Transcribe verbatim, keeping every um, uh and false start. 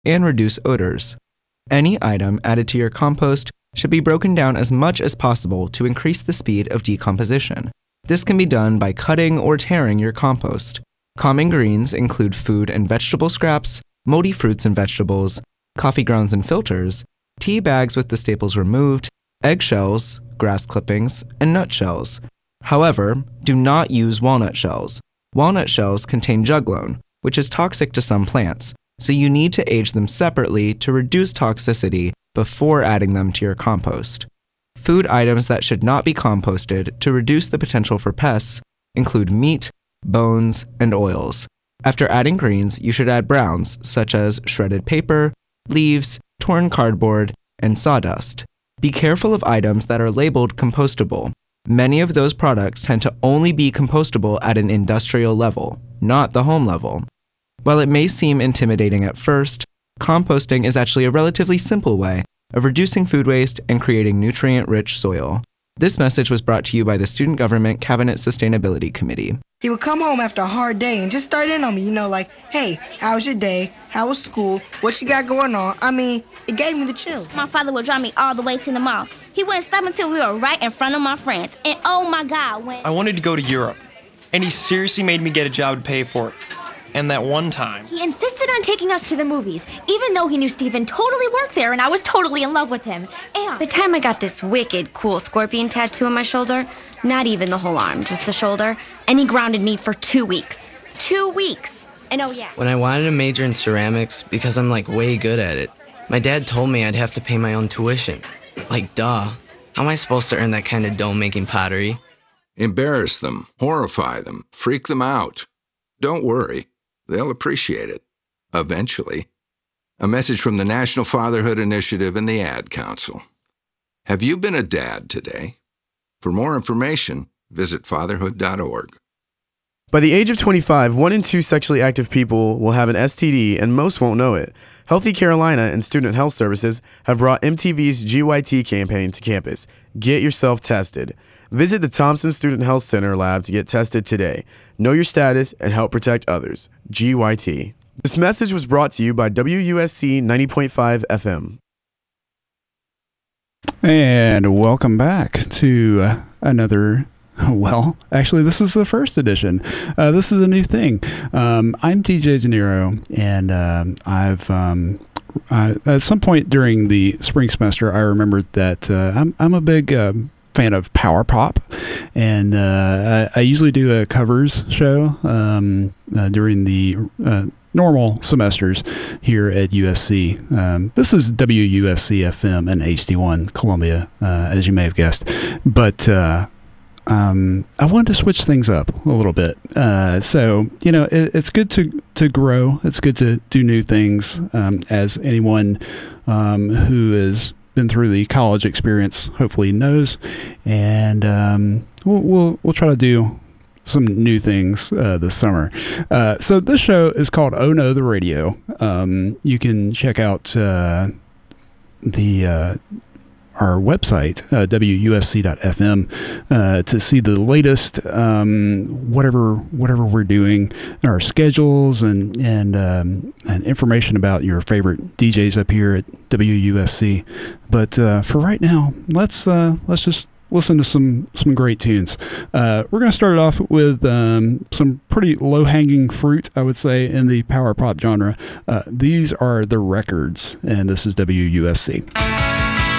and reduce odors. Any item added to your compost should be broken down as much as possible to increase the speed of decomposition. This can be done by cutting or tearing your compost. Common greens include food and vegetable scraps, moldy fruits and vegetables, coffee grounds and filters, tea bags with the staples removed, eggshells, grass clippings, and nutshells. However, do not use walnut shells. Walnut shells contain juglone, which is toxic to some plants, so you need to age them separately to reduce toxicity before adding them to your compost. Food items that should not be composted to reduce the potential for pests include meat, bones, and oils. After adding greens, you should add browns, such as shredded paper, leaves, torn cardboard, and sawdust. Be careful of items that are labeled compostable. Many of those products tend to only be compostable at an industrial level, not the home level. While it may seem intimidating at first, composting is actually a relatively simple way of reducing food waste and creating nutrient-rich soil. This message was brought to you by the Student Government Cabinet Sustainability Committee. He would come home after a hard day and just start in on me, you know, like, hey, how was your day? How was school? What you got going on? I mean, it gave me the chills. My father would drive me all the way to the mall. He wouldn't stop until we were right in front of my friends. And oh my God, when... I wanted to go to Europe, and he seriously made me get a job to pay for it. And that one time... He insisted on taking us to the movies, even though he knew Steven totally worked there and I was totally in love with him. And... The time I got this wicked cool scorpion tattoo on my shoulder, not even the whole arm, just the shoulder, and he grounded me for two weeks. Two weeks! And oh yeah. When I wanted to major in ceramics, because I'm like way good at it, my dad told me I'd have to pay my own tuition. Like, duh. How am I supposed to earn that kind of dough making pottery? Embarrass them, horrify them, freak them out. Don't worry. They'll appreciate it. Eventually. A message from the National Fatherhood Initiative and the Ad Council. Have you been a dad today? For more information, visit fatherhood dot org. By the age of twenty-five, one in two sexually active people will have an S T D, and most won't know it. Healthy Carolina and Student Health Services have brought M T V's G Y T campaign to campus. Get yourself tested. Visit the Thompson Student Health Center lab to get tested today. Know your status and help protect others. G Y T. This message was brought to you by W U S C ninety point five F M. And welcome back to uh, another, well, actually, this is the first edition. Uh, this is a new thing. Um, I'm D J De Niro, and um, I've... Um, uh, at some point during the spring semester, I remembered that uh, I'm, I'm a big... Um, fan of power pop, and uh, I, I usually do a covers show um, uh, during the uh, normal semesters here at U S C. Um, this is W U S C F M and H D one Columbia, uh, as you may have guessed, but uh, um, I wanted to switch things up a little bit. Uh, so, you know, it, it's good to, to grow. It's good to do new things, um, as anyone um, who is been through the college experience hopefully knows, and um, we'll, we'll we'll try to do some new things uh, this summer. Uh, so this show is called Oh No the Radio. Um, you can check out uh, the uh, our website, uh, W U S C dot F M, uh, to see the latest um, whatever whatever we're doing, our schedules, and and um, and information about your favorite D Js up here at W U S C. But uh, for right now, let's uh, let's just listen to some some great tunes. Uh, we're going to start it off with um, some pretty low hanging fruit, I would say, in the power pop genre. Uh, these are The Records, and this is W U S C.